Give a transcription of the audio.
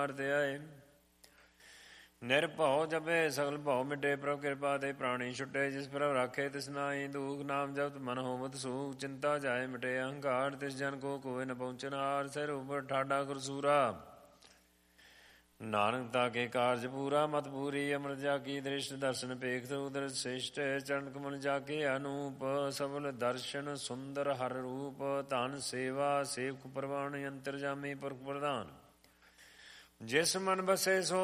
ਤੇ ਆਏ। ਨਿਰਭਉ ਜਪੇ ਸਗਲ ਭਉ ਮਿਟੇ, ਪ੍ਰਭ ਕਿਰਪਾ ਤੇ ਪ੍ਰਾਣੀ ਛੁੱਟੇ। ਜਿਸ ਪ੍ਰਭ ਰਾਖੇ ਤਿਸ ਨਾਹੀ ਦੁਖ, ਨਾਮ ਜਪਤ ਮਨ ਹੋਵਤ ਸੂਖ। ਚਿੰਤਾ ਜਾਏ ਮਿਟੇ ਅਹੰਕਾਰ, ਤਿਸ ਜਨ ਕੋ ਕੋਇ ਨ ਪਹੁੰਚਨਹਾਰ। ਸਿਰ ਉਪਰ ਠਾਡਾ ਗੁਰਸੂਰਾ, ਨਾਨਕ ਤਾਕੇ ਕਾਰਜ ਪੂਰਾ। ਮਤ ਪੂਰੀ ਅੰਮ੍ਰਿਤ ਜਾਕੀ ਦ੍ਰਿਸ਼ਟ, ਦਰਸ਼ਨ ਪੇਖਤ ਉਦਰਤ ਸ੍ਰਿਸ਼ਟ। ਚਰਨ ਕਮਲ ਜਾਕੇ ਅਨੂਪ, ਸਬਲ ਦਰਸ਼ਨ ਸੁੰਦਰ ਹਰ ਰੂਪ। ਧਨ ਸੇਵਾ ਸੇਵਕ ਪ੍ਰਵਾਨ, ਅੰਤਰਜਾਮੀ ਪੁਰਖ ਪ੍ਰਧਾਨ। ਜਿਸ ਮਨ ਬਸੇ ਸੋ